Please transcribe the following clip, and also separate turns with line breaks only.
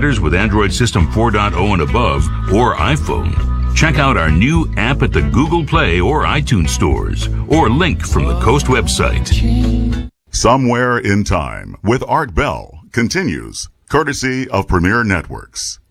matters with Android System 4.0 and above or iPhone, check out our new app at the Google Play or iTunes stores, or link from the Coast website.
Somewhere in Time with Art Bell continues, courtesy of Premier Networks.